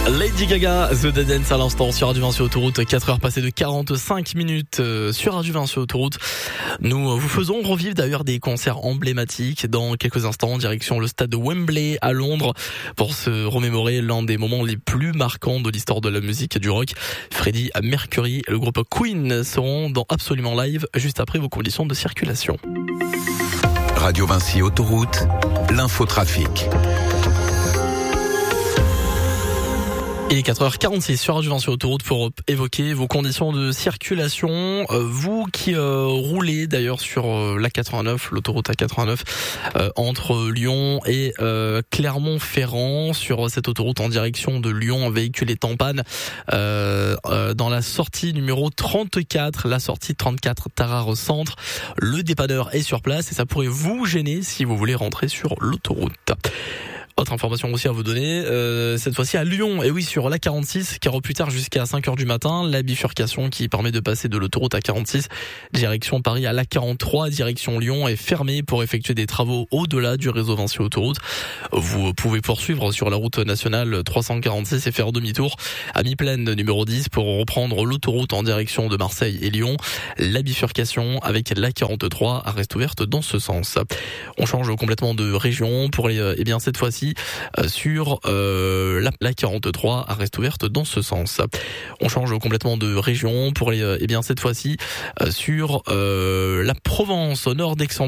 Lady Gaga, The Dead Dance à l'instant sur Radio 20 sur Autoroute, 4h passées de 45 minutes sur Radio 20 sur Autoroute. Nous vous faisons revivre d'ailleurs des concerts emblématiques dans quelques instants, direction le stade de Wembley à Londres pour se remémorer l'un des moments les plus marquants de l'histoire de la musique et du rock. Freddie Mercury et le groupe Queen seront dans Absolument Live juste après vos conditions de circulation. Radio Vinci Autoroute, l'infotrafic. Il est 4h46 sur Radio 20 sur Autoroute pour évoquer vos conditions de circulation. Vous qui roulez d'ailleurs sur l'A89, l'autoroute A89, entre Lyon et Clermont-Ferrand, sur cette autoroute en direction de Lyon, un véhicule est en panne dans la sortie numéro 34, la sortie 34 Tarare Centre. Le dépanneur est sur place et ça pourrait vous gêner si vous voulez rentrer sur l'autoroute. Autre information aussi à vous donner, cette fois-ci à Lyon, et oui sur l'A46, car au plus tard jusqu'à 5h du matin, la bifurcation qui permet de passer de l'autoroute A46 direction Paris à l'A43 direction Lyon est fermée pour effectuer des travaux au-delà du réseau Vinci Autoroute. Vous pouvez poursuivre sur la route nationale 346 et faire demi-tour à mi-plaine numéro 10 pour reprendre l'autoroute en direction de Marseille et Lyon. La bifurcation avec l'A43 reste ouverte dans ce sens. On change complètement de région pour les, eh bien cette fois-ci sur la 43 reste ouverte dans ce sens. On change complètement de région pour les, eh bien cette fois-ci sur la Provence au nord d'Aix-en